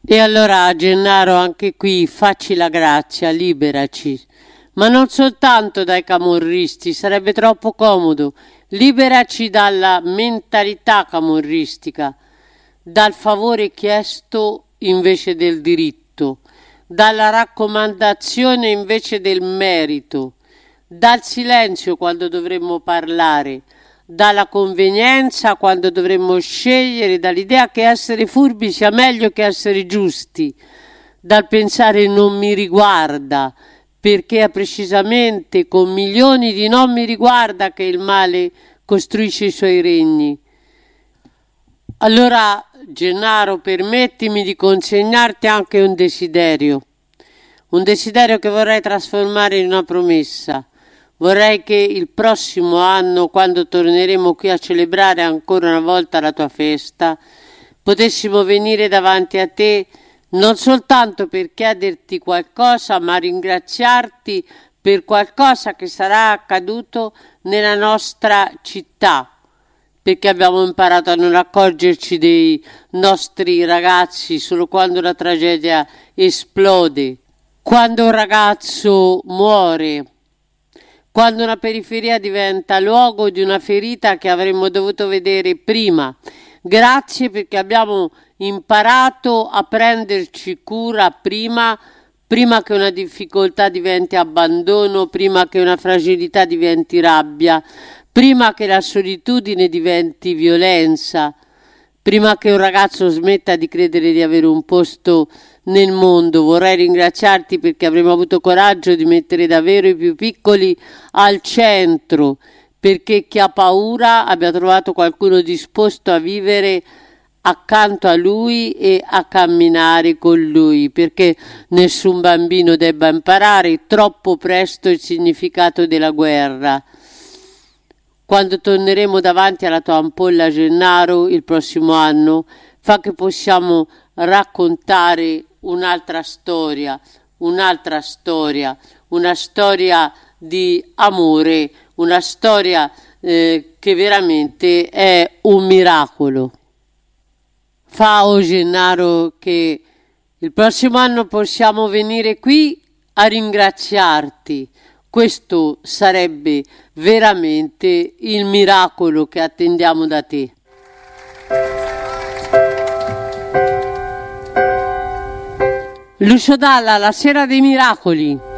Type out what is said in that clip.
E allora, Gennaro, anche qui facci la grazia, liberaci. Ma non soltanto dai camorristi, sarebbe troppo comodo. Liberaci dalla mentalità camorristica, dal favore chiesto invece del diritto, dalla raccomandazione invece del merito, dal silenzio quando dovremmo parlare, dalla convenienza quando dovremmo scegliere, dall'idea che essere furbi sia meglio che essere giusti, dal pensare non mi riguarda, perché è precisamente con milioni di non mi riguarda che il male costruisce i suoi regni. Allora, Gennaro, permettimi di consegnarti anche un desiderio che vorrei trasformare in una promessa. Vorrei che il prossimo anno, quando torneremo qui a celebrare ancora una volta la tua festa, potessimo venire davanti a te non soltanto per chiederti qualcosa, ma ringraziarti per qualcosa che sarà accaduto nella nostra città, perché abbiamo imparato a non accorgerci dei nostri ragazzi solo quando la tragedia esplode, quando un ragazzo muore, quando una periferia diventa luogo di una ferita che avremmo dovuto vedere prima. Grazie perché abbiamo imparato a prenderci cura prima che una difficoltà diventi abbandono, prima che una fragilità diventi rabbia, prima che la solitudine diventi violenza, prima che un ragazzo smetta di credere di avere un posto nel mondo. Vorrei ringraziarti perché avremo avuto coraggio di mettere davvero i più piccoli al centro, perché chi ha paura abbia trovato qualcuno disposto a vivere accanto a lui e a camminare con lui, perché nessun bambino debba imparare troppo presto il significato della guerra. Quando torneremo davanti alla tua ampolla, Gennaro, il prossimo anno, fa che possiamo raccontare un'altra storia, una storia di amore, una storia che veramente è un miracolo. Fa, oh Gennaro, che il prossimo anno possiamo venire qui a ringraziarti. Questo sarebbe veramente il miracolo che attendiamo da te. Lucio Dalla, la sera dei miracoli.